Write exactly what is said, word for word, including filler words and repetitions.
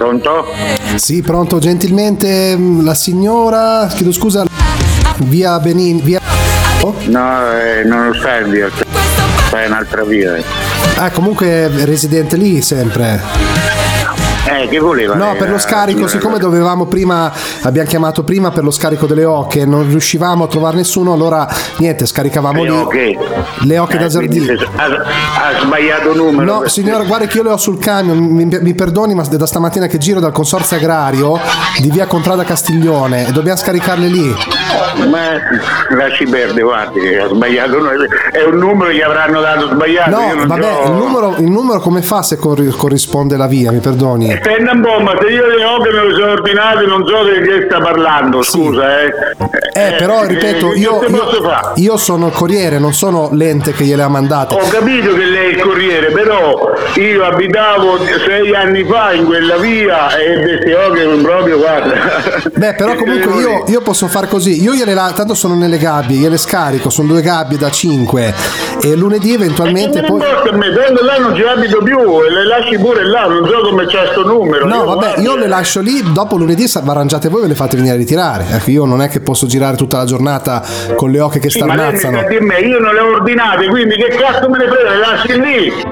Pronto? Sì, pronto, gentilmente la signora, chiedo scusa, via Benin, via... Oh? No, eh, non lo sta in via, sta in un'altra via. Ah, comunque è residente lì sempre. Eh, che voleva? No, lei, per lo scarico, signora? siccome dovevamo prima, abbiamo chiamato prima per lo scarico delle oche, non riuscivamo a trovare nessuno, allora niente, scaricavamo Le lì. oche? Le oche Eh, da quindi Zardini. se- Ha, ha sbagliato numero. No, signora, guarda che io le ho sul camion, mi, mi perdoni, ma da stamattina che giro dal consorzio agrario di via Contrada Castiglione e dobbiamo scaricarle lì. Ma lasci perdere, guardi, che ha sbagliato. È un numero che gli avranno dato sbagliato. Io No, non vabbè, so- il numero, il numero come fa se corri- corrisponde la via, mi perdoni? Senta un po', ma se io le oche me le sono ordinate non so di che sta parlando, scusa, eh. Eh, però, ripeto, eh, io, che posso io, fare? io sono il corriere, non sono l'ente che gliele ha mandate. Ho capito che lei è il corriere, però io abitavo sei anni fa in quella via e queste oche proprio, guarda. Beh, però comunque io, io posso far così, io gliele la- tanto sono nelle gabbie, gliele scarico, sono due gabbie da cinque e lunedì eventualmente non poi... importa a me, tanto là non ci abito più e le lasci pure là, non so come c'è sto numero. No, Io, vabbè, guardi, io le lascio lì, dopo lunedì sa- vi arrangiate voi e ve le fate venire a ritirare. Ecco, io non è che posso girare tutta la giornata con le oche che sì, ma lei mi starnazzano. sta a dire me, io non le ho ordinate, quindi che cazzo me ne frega, le lasci lì.